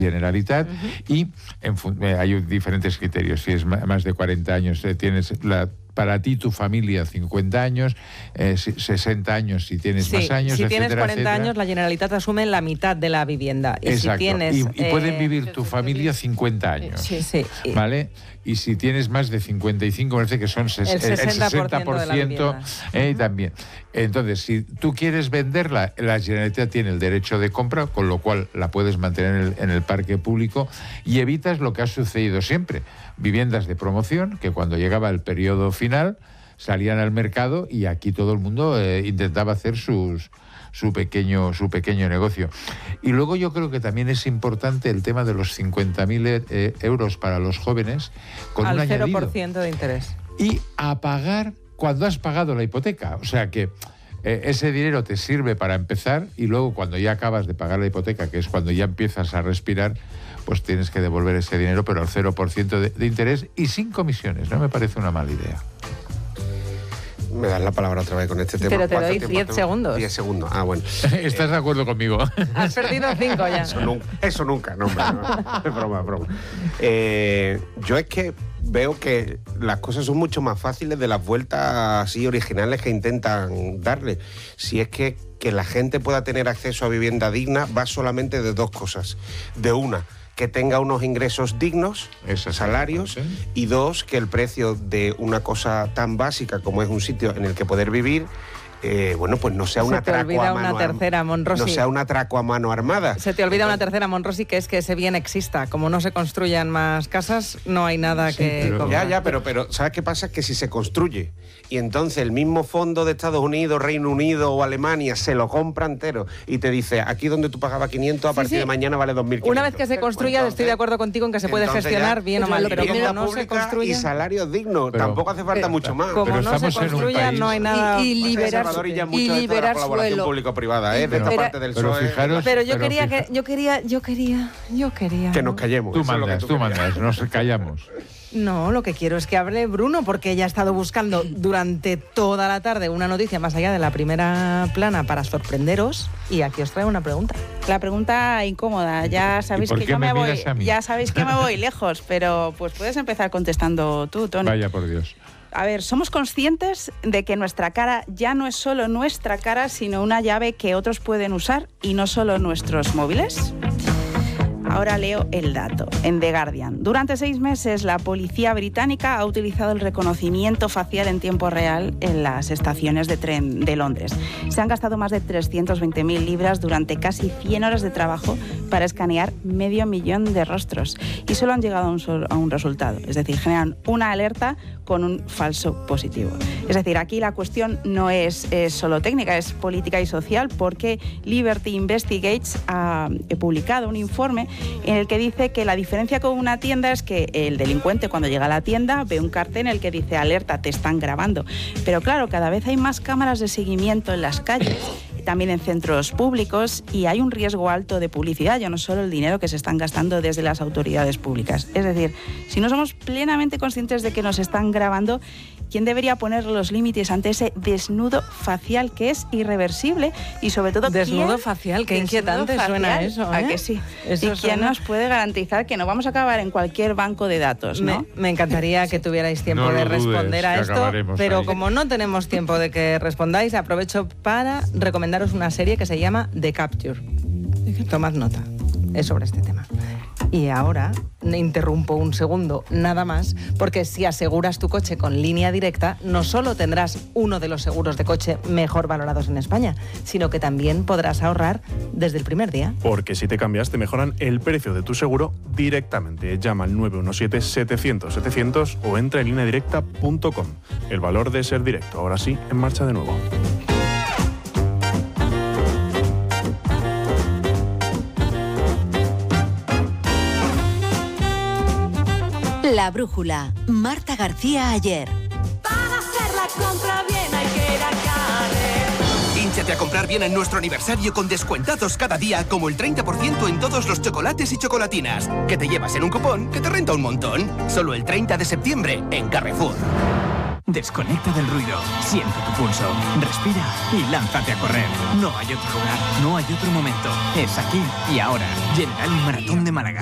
Generalitat, y hay diferentes criterios. Si es más de 40 años, tienes para ti, tu familia, 50 años, 60 años si tienes más años, si tienes etcétera, 40 años, la Generalitat asume la mitad de la vivienda. Y exacto. Si tienes, y pueden vivir tu familia 50 años. Sí. ¿Vale? Y si tienes más de 55, parece que son el 60% también. Entonces, si tú quieres venderla, la Generalitat tiene el derecho de compra, con lo cual la puedes mantener en el parque público y evitas lo que ha sucedido siempre. Viviendas de promoción, que cuando llegaba el periodo final salían al mercado y aquí todo el mundo intentaba hacer su pequeño negocio. Y luego yo creo que también es importante el tema de los 50.000 euros para los jóvenes con al un añadido. 0% de interés. Y a pagar cuando has pagado la hipoteca. O sea que ese dinero te sirve para empezar y luego cuando ya acabas de pagar la hipoteca, que es cuando ya empiezas a respirar, pues tienes que devolver ese dinero, pero al 0% de interés y sin comisiones. No me parece una mala idea. Me das la palabra otra vez con este tema. Pero te doy 10 segundos. 10 segundos, bueno. ¿Estás de acuerdo conmigo? Has perdido 5 ya. Eso nunca, no, hombre, no. Es broma. Yo es que veo que las cosas son mucho más fáciles de las vueltas así originales que intentan darle. Si es que la gente pueda tener acceso a vivienda digna va solamente de dos cosas. De una, que tenga unos ingresos dignos, salarios, y dos, que el precio de una cosa tan básica como es un sitio en el que poder vivir, pues no sea un atraco a mano armada. No sea un atraco a mano armada. Se te olvida una tercera, Monrosi, que es que ese bien exista. Como no se construyan más casas, no hay nada que comprar. Pero ¿sabes qué pasa? Que si se construye y entonces el mismo fondo de Estados Unidos, Reino Unido o Alemania se lo compra entero y te dice, aquí donde tú pagabas 500, a partir de mañana vale 2.500. Una vez que se construya, estoy de acuerdo contigo en que se puede gestionar bien o mal, pero como no se construya... Y salarios dignos, tampoco hace falta mucho más. Como no se construya, no hay nada... Y liberar suelo público-privada, de esta parte del PSOE. Pero yo quería que nos callemos. Tú mandas, nos callamos. No, lo que quiero es que hable Bruno, porque ella ha estado buscando durante toda la tarde una noticia más allá de la primera plana para sorprenderos, y aquí os traigo una pregunta. La pregunta incómoda, ya sabéis que yo me voy, ya sabéis que me voy lejos, pero pues puedes empezar contestando tú, Tony. Vaya por Dios. A ver, ¿somos conscientes de que nuestra cara ya no es solo nuestra cara, sino una llave que otros pueden usar y no solo nuestros móviles? Ahora leo el dato en The Guardian. Durante 6 meses, la policía británica ha utilizado el reconocimiento facial en tiempo real en las estaciones de tren de Londres. Se han gastado más de 320.000 libras durante casi 100 horas de trabajo para escanear 500.000 de rostros y solo han llegado a un resultado. Es decir, generan una alerta con un falso positivo. Es decir, aquí la cuestión no es solo técnica, es política y social, porque Liberty Investigates ha publicado un informe en el que dice que la diferencia con una tienda es que el delincuente, cuando llega a la tienda, ve un cartel en el que dice alerta, te están grabando. Pero claro, cada vez hay más cámaras de seguimiento en las calles, también en centros públicos, y hay un riesgo alto de publicidad, ya no solo el dinero que se están gastando desde las autoridades públicas. Es decir, si no somos plenamente conscientes de que nos están grabando, ¿quién debería poner los límites ante ese desnudo facial que es irreversible? Y sobre todo, desnudo facial, qué inquietante suena eso, ¿eh? ¿A que sí? Eso ¿Y quién nos puede garantizar que no vamos a acabar en cualquier banco de datos, no? Me encantaría que tuvierais tiempo de responder a esto, pero ahí, como no tenemos tiempo de que respondáis, aprovecho para recomendaros una serie que se llama The Capture. Tomad nota, es sobre este tema. Y ahora interrumpo un segundo, nada más, porque si aseguras tu coche con Línea Directa, no solo tendrás uno de los seguros de coche mejor valorados en España, sino que también podrás ahorrar desde el primer día. Porque si te cambias, te mejoran el precio de tu seguro directamente. Llama al 917-700-700 o entra en lineadirecta.com. El valor de ser directo, ahora sí, en marcha de nuevo. La brújula, Marta García Ayer. Para hacer la compra bien hay que ir a Carrer. Hínchate a comprar bien en nuestro aniversario con descuentados cada día, como el 30% en todos los chocolates y chocolatinas, que te llevas en un cupón que te renta un montón. Solo el 30 de septiembre en Carrefour. Desconecta del ruido, siente tu pulso, respira y lánzate a correr. No hay otro lugar, no hay otro momento. Es aquí y ahora. Generali Maratón de Málaga.